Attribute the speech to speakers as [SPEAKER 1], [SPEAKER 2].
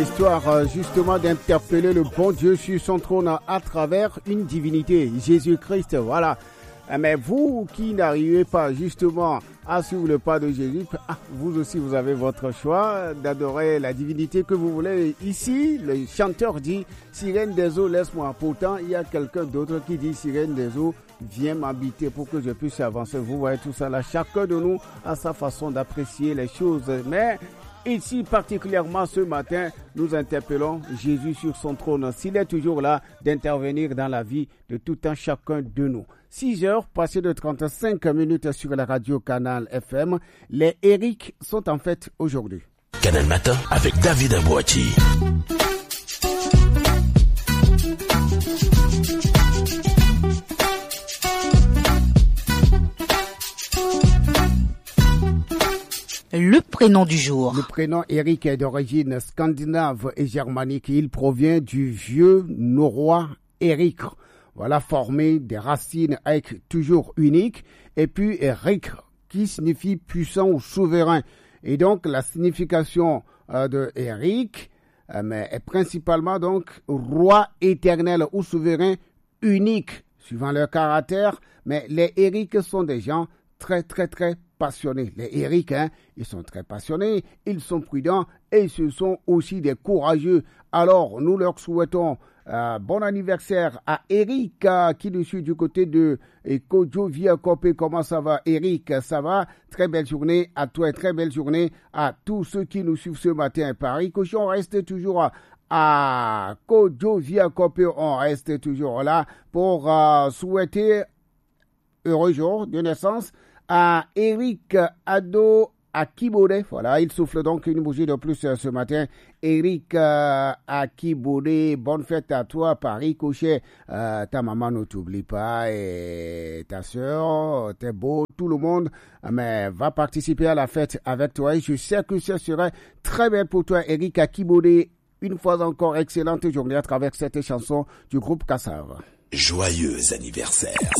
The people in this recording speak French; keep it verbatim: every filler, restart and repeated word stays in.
[SPEAKER 1] Histoire justement d'interpeller le bon Dieu sur son trône à travers une divinité, Jésus-Christ, voilà. Mais vous qui n'arrivez pas justement à suivre le pas de Jésus, vous aussi vous avez votre choix d'adorer la divinité que vous voulez. Ici, le chanteur dit « Sirène des eaux, laisse-moi ». Pourtant, il y a quelqu'un d'autre qui dit « Sirène des eaux, viens m'habiter pour que je puisse avancer ». Vous voyez tout ça là, chacun de nous a sa façon d'apprécier les choses. Mais ici, particulièrement ce matin, nous interpellons Jésus sur son trône. S'il est toujours là d'intervenir dans la vie de tout un chacun de nous. six heures passées de trente-cinq minutes sur la radio Canal F M. Les Eric sont en fête aujourd'hui.
[SPEAKER 2] Canal Matin avec David Abouati.
[SPEAKER 3] Le prénom du jour.
[SPEAKER 1] Le prénom Eric est d'origine scandinave et germanique. Il provient du vieux norrois Erik. Voilà, formé des racines avec toujours unique. Et puis Erik, qui signifie puissant ou souverain. Et donc la signification euh, de Erik euh, mais est principalement donc roi éternel ou souverain unique, suivant leur caractère. Mais les Erik sont des gens très très très passionnés. Les Eric, hein, ils sont très passionnés, ils sont prudents et ce sont aussi des courageux. Alors, nous leur souhaitons euh, bon anniversaire à Eric, euh, qui nous suit du côté de Kojo Viakopé. Comment ça va, Eric? Ça va? Très belle journée à toi et très belle journée à tous ceux qui nous suivent ce matin. Paris, on reste toujours à à Kojo Viakopé. On reste toujours là pour euh, souhaiter heureux jour de naissance à Eric Ado Akibode. Voilà, il souffle donc une bougie de plus ce matin. Eric euh, Akibode, bonne fête à toi, Paris Cochet. Euh, ta maman ne t'oublie pas et ta soeur, t'es beau, tout le monde, mais va participer à la fête avec toi. Et je sais que ce serait très bien pour toi, Eric Akibode. Une fois encore, excellente journée à travers cette chanson du groupe Kassav.
[SPEAKER 2] Joyeux anniversaire.